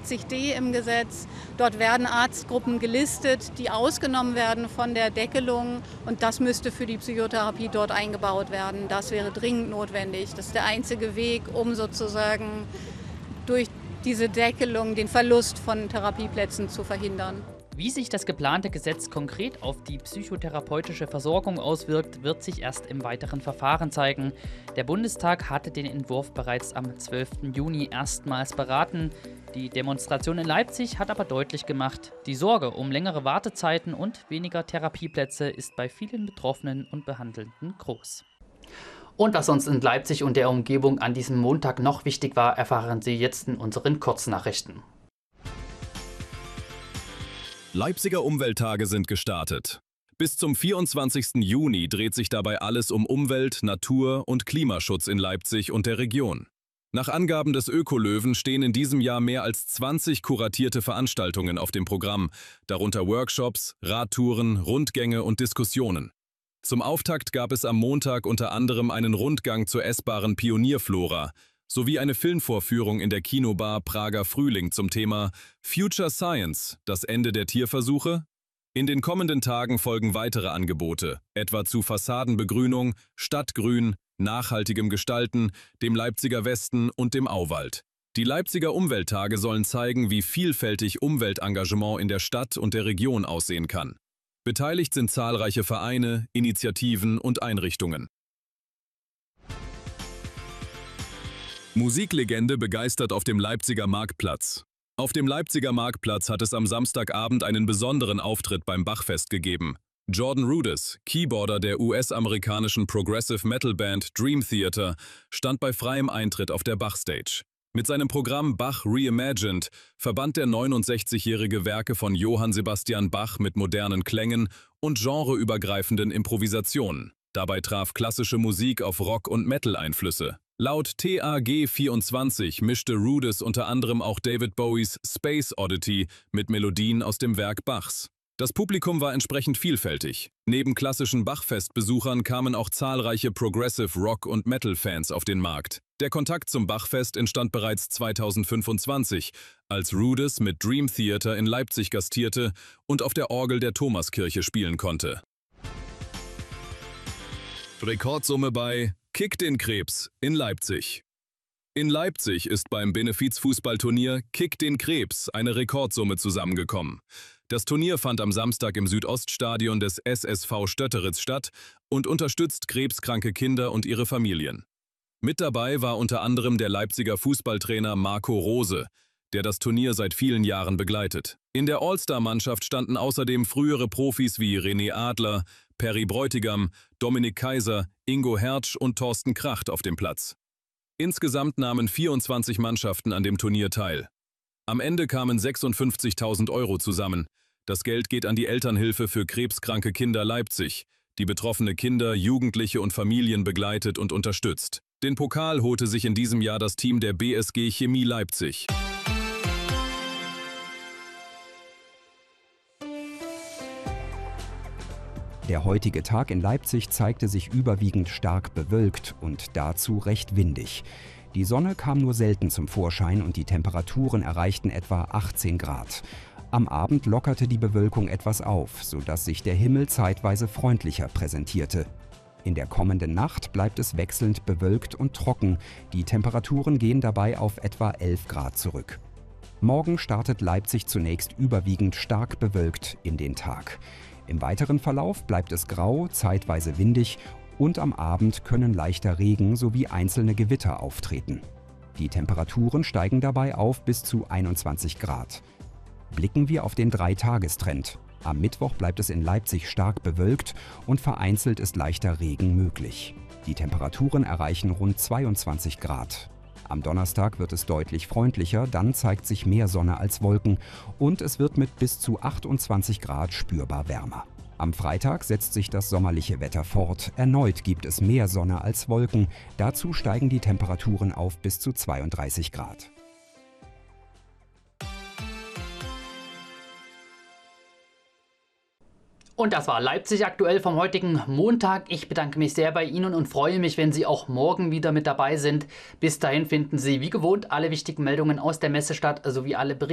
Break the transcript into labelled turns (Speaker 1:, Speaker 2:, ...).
Speaker 1: 80d im Gesetz. Dort werden Arztgruppen gelistet, die ausgenommen werden von der Deckelung. Und das müsste für die Psychotherapie dort eingebaut werden. Das wäre dringend notwendig. Das ist der einzige Weg, um sozusagen durch diese Deckelung den Verlust von Therapieplätzen zu verhindern.
Speaker 2: Wie sich das geplante Gesetz konkret auf die psychotherapeutische Versorgung auswirkt, wird sich erst im weiteren Verfahren zeigen. Der Bundestag hatte den Entwurf bereits am 12. Juni erstmals beraten. Die Demonstration in Leipzig hat aber deutlich gemacht, die Sorge um längere Wartezeiten und weniger Therapieplätze ist bei vielen Betroffenen und Behandelnden groß. Und was uns in Leipzig und der Umgebung an diesem Montag noch wichtig war, erfahren Sie jetzt in unseren Kurznachrichten.
Speaker 3: Leipziger Umwelttage sind gestartet. Bis zum 24. Juni dreht sich dabei alles um Umwelt-, Natur- und Klimaschutz in Leipzig und der Region. Nach Angaben des Ökolöwen stehen in diesem Jahr mehr als 20 kuratierte Veranstaltungen auf dem Programm, darunter Workshops, Radtouren, Rundgänge und Diskussionen. Zum Auftakt gab es am Montag unter anderem einen Rundgang zur essbaren Pionierflora sowie eine Filmvorführung in der Kinobar Prager Frühling zum Thema Future Science, das Ende der Tierversuche. In den kommenden Tagen folgen weitere Angebote, etwa zu Fassadenbegrünung, Stadtgrün, nachhaltigem Gestalten, dem Leipziger Westen und dem Auwald. Die Leipziger Umwelttage sollen zeigen, wie vielfältig Umweltengagement in der Stadt und der Region aussehen kann. Beteiligt sind zahlreiche Vereine, Initiativen und Einrichtungen. Musiklegende begeistert auf dem Leipziger Marktplatz. Auf dem Leipziger Marktplatz hat es am Samstagabend einen besonderen Auftritt beim Bachfest gegeben. Jordan Rudess, Keyboarder der US-amerikanischen Progressive Metal Band Dream Theater, stand bei freiem Eintritt auf der Bach-Stage. Mit seinem Programm Bach Reimagined verband der 69-jährige Werke von Johann Sebastian Bach mit modernen Klängen und genreübergreifenden Improvisationen. Dabei traf klassische Musik auf Rock- und Metal-Einflüsse. Laut TAG24 mischte Rudess unter anderem auch David Bowies Space Oddity mit Melodien aus dem Werk Bachs. Das Publikum war entsprechend vielfältig. Neben klassischen Bachfest-Besuchern kamen auch zahlreiche Progressive Rock- und Metal-Fans auf den Markt. Der Kontakt zum Bachfest entstand bereits 2025, als Rudess mit Dream Theater in Leipzig gastierte und auf der Orgel der Thomaskirche spielen konnte. Rekordsumme bei Kick den Krebs in Leipzig. In Leipzig ist beim Benefizfußballturnier Kick den Krebs eine Rekordsumme zusammengekommen. Das Turnier fand am Samstag im Südoststadion des SSV Stötteritz statt und unterstützt krebskranke Kinder und ihre Familien. Mit dabei war unter anderem der Leipziger Fußballtrainer Marco Rose, der das Turnier seit vielen Jahren begleitet. In der All-Star-Mannschaft standen außerdem frühere Profis wie René Adler, Perry Bräutigam, Dominik Kaiser, Ingo Hertsch und Thorsten Kracht auf dem Platz. Insgesamt nahmen 24 Mannschaften an dem Turnier teil. Am Ende kamen 56.000 € zusammen. Das Geld geht an die Elternhilfe für krebskranke Kinder Leipzig, die betroffene Kinder, Jugendliche und Familien begleitet und unterstützt. Den Pokal holte sich in diesem Jahr das Team der BSG Chemie Leipzig.
Speaker 4: Der heutige Tag in Leipzig zeigte sich überwiegend stark bewölkt und dazu recht windig. Die Sonne kam nur selten zum Vorschein und die Temperaturen erreichten etwa 18 Grad. Am Abend lockerte die Bewölkung etwas auf, sodass sich der Himmel zeitweise freundlicher präsentierte. In der kommenden Nacht bleibt es wechselnd bewölkt und trocken. Die Temperaturen gehen dabei auf etwa 11 Grad zurück. Morgen startet Leipzig zunächst überwiegend stark bewölkt in den Tag. Im weiteren Verlauf bleibt es grau, zeitweise windig und am Abend können leichter Regen sowie einzelne Gewitter auftreten. Die Temperaturen steigen dabei auf bis zu 21 Grad. Blicken wir auf den 3-Tagestrend. Am Mittwoch bleibt es in Leipzig stark bewölkt und vereinzelt ist leichter Regen möglich. Die Temperaturen erreichen rund 22 Grad. Am Donnerstag wird es deutlich freundlicher, dann zeigt sich mehr Sonne als Wolken und es wird mit bis zu 28 Grad spürbar wärmer. Am Freitag setzt sich das sommerliche Wetter fort. Erneut gibt es mehr Sonne als Wolken. Dazu steigen die Temperaturen auf bis zu 32 Grad.
Speaker 2: Und das war Leipzig aktuell vom heutigen Montag. Ich bedanke mich sehr bei Ihnen und freue mich, wenn Sie auch morgen wieder mit dabei sind. Bis dahin finden Sie wie gewohnt alle wichtigen Meldungen aus der Messestadt sowie alle Berichte